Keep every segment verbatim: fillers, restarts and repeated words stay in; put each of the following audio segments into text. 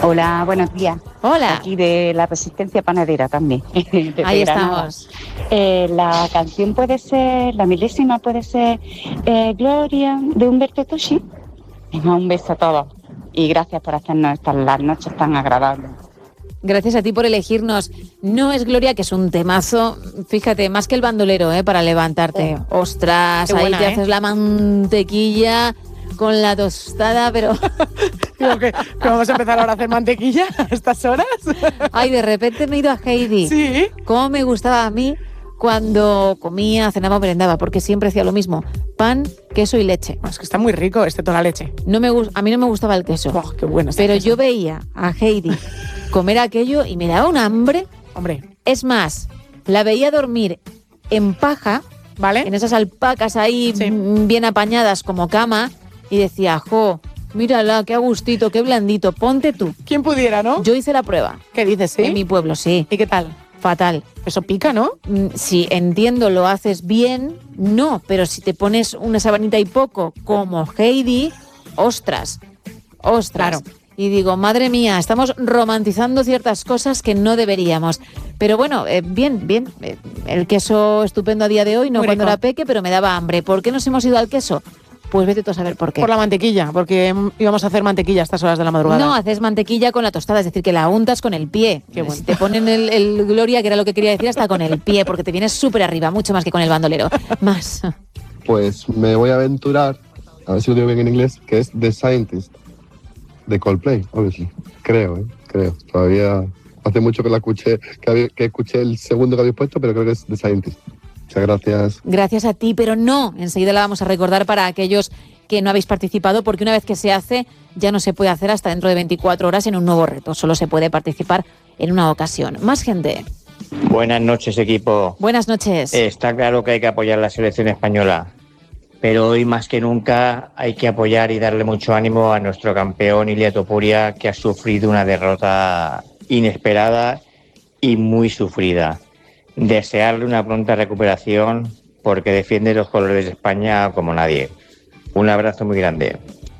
Hola, buenos días. Hola. Aquí de la Resistencia Panadera también. Ahí estamos. Eh, la canción puede ser, la milésima puede ser eh, Gloria de Humberto Tocci. Venga, un beso a todos y gracias por hacernos estas las noches tan agradables. Gracias a ti por elegirnos. No es Gloria, que es un temazo, fíjate, más que el bandolero, ¿eh? Para levantarte. Oh. Ostras, Qué ahí buena, te ¿eh? haces la mantequilla con la tostada, pero... Digo que, que vamos a empezar ahora a hacer mantequilla a estas horas. Ay, de repente me he ido a Heidi. Sí. Cómo me gustaba a mí cuando comía, cenaba o merendaba, porque siempre hacía lo mismo. Pan, queso y leche. Es que está muy rico, excepto la leche. No me gu- a mí no me gustaba el queso. Oh, qué bueno. Pero queso. yo veía a Heidi comer aquello y me daba un hambre. Hombre. Es más, la veía dormir en paja, ¿vale? En esas alpacas ahí sí. bien apañadas como cama, y decía, jo, mírala, qué a gustito, qué blandito, ponte tú. ¿Quién pudiera, no? Yo hice la prueba. ¿Qué dices, sí? En mi pueblo, sí. ¿Y qué tal? Fatal. Eso pica, ¿no? Si entiendo, lo haces bien, no, pero si te pones una sabanita y poco, como Heidi, ostras, ostras. Claro. Y digo, madre mía, estamos romantizando ciertas cosas que no deberíamos. Pero bueno, eh, bien, bien. Eh, el queso estupendo a día de hoy, no Muy cuando rico. era peque, pero me daba hambre. ¿Por qué nos hemos ido al queso? Pues vete tú a saber por qué. Por la mantequilla, porque íbamos a hacer mantequilla a estas horas de la madrugada. No, haces mantequilla con la tostada, es decir, que la untas con el pie. Qué bueno. Si te ponen el, el Gloria, que era lo que quería decir, hasta con el pie, porque te vienes súper arriba, mucho más que con el bandolero. Más. Pues me voy a aventurar, a ver si lo digo bien en inglés, que es The Scientist, de Coldplay, obviously. Creo, ¿eh? Creo. Todavía hace mucho que la escuché, que, había- que escuché el segundo que habéis puesto, pero creo que es The Scientist. Muchas gracias. Gracias a ti, pero no, enseguida la vamos a recordar para aquellos que no habéis participado, porque una vez que se hace, ya no se puede hacer hasta dentro de veinticuatro horas en un nuevo reto, solo se puede participar en una ocasión. Más gente. Buenas noches, equipo. Buenas noches. Está claro que hay que apoyar la selección española, pero hoy más que nunca hay que apoyar y darle mucho ánimo a nuestro campeón Ilia Topuria, que ha sufrido una derrota inesperada y muy sufrida. Desearle una pronta recuperación porque defiende los colores de España como nadie. Un abrazo muy grande.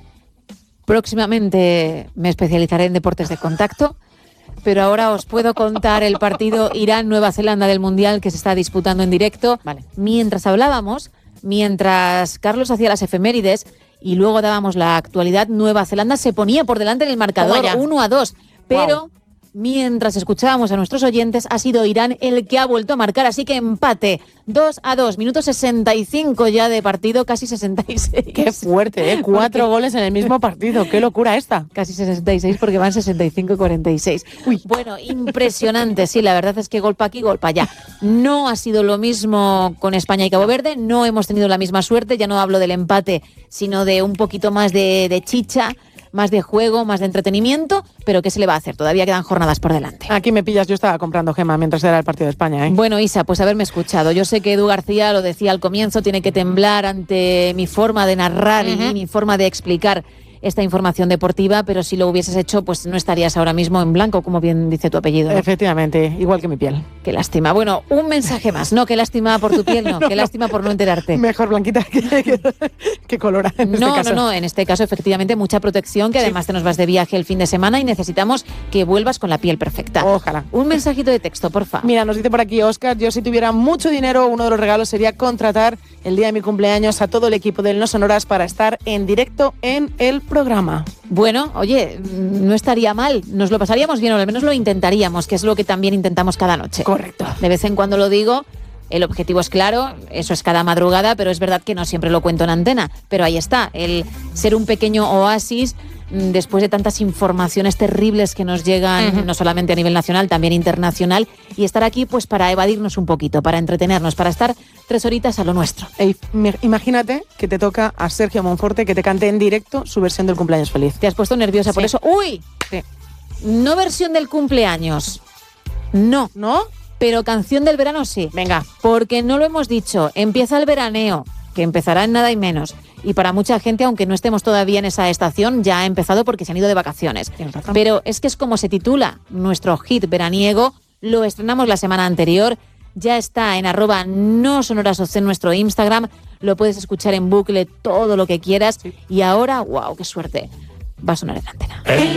Próximamente me especializaré en deportes de contacto, pero ahora os puedo contar el partido Irán-Nueva Zelanda del Mundial que se está disputando en directo. Vale. Mientras hablábamos, mientras Carlos hacía las efemérides y luego dábamos la actualidad, Nueva Zelanda se ponía por delante en el marcador Toma ya. uno a dos, pero... Wow. Mientras escuchábamos a nuestros oyentes, ha sido Irán el que ha vuelto a marcar, así que empate, dos a dos, minuto sesenta y cinco ya de partido, casi sesenta y seis. Qué fuerte, ¿eh? Cuatro Porque- goles en el mismo partido. Qué locura esta. Casi sesenta y seis porque van sesenta y cinco cuarenta y seis. Uy. Bueno, impresionante, sí, la verdad es que golpa aquí, golpa allá. No ha sido lo mismo con España y Cabo Verde, no hemos tenido la misma suerte, ya no hablo del empate, sino de un poquito más de, de chicha, más de juego, más de entretenimiento, pero ¿qué se le va a hacer? Todavía quedan jornadas por delante. Aquí me pillas, yo estaba comprando gema mientras era el partido de España, ¿eh? Bueno, Isa, pues haberme escuchado. Yo sé que Edu García lo decía al comienzo, tiene que temblar ante mi forma de narrar Uh-huh. y mi forma de explicar esta información deportiva, pero si lo hubieses hecho, pues no estarías ahora mismo en blanco, como bien dice tu apellido, ¿no? Efectivamente, igual que mi piel. Qué lástima. Bueno, un mensaje más. No, qué lástima por tu piel, no. Qué lástima por no enterarte. Mejor blanquita que, que, que colorada en No, este caso. no, no. En este caso, efectivamente, mucha protección, que además te nos vas de viaje el fin de semana y necesitamos que vuelvas con la piel perfecta. Ojalá. Un mensajito de texto, porfa. Mira, nos dice por aquí Óscar, yo si tuviera mucho dinero, uno de los regalos sería contratar el día de mi cumpleaños a todo el equipo del No Sonoras para estar en directo en el programa. Bueno, oye, no estaría mal. Nos lo pasaríamos bien, o al menos lo intentaríamos, que es lo que también intentamos cada noche. Correcto. De vez en cuando lo digo, el objetivo es claro, eso es cada madrugada, pero es verdad que no siempre lo cuento en antena. Pero ahí está, el ser un pequeño oasis mm, después de tantas informaciones terribles que nos llegan, Uh-huh. no solamente a nivel nacional, también internacional, y estar aquí pues para evadirnos un poquito, para entretenernos, para estar tres horitas a lo nuestro. Ey, me- imagínate que te toca a Sergio Monforte que te cante en directo su versión del cumpleaños feliz. Te has puesto nerviosa por Sí. eso. ¡Uy! Sí. No versión del cumpleaños. No. ¿No? Pero canción del verano sí. Venga. Porque no lo hemos dicho. Empieza el veraneo, que empezará en nada y menos. Y para mucha gente, aunque no estemos todavía en esa estación, ya ha empezado porque se han ido de vacaciones. Tienes razón. Pero es que es como se titula nuestro hit veraniego. Lo estrenamos la semana anterior. Ya está en arroba no sonoras en nuestro Instagram. Lo puedes escuchar en bucle todo lo que quieras. Sí. Y ahora, wow, qué suerte. Va a sonar en la antena.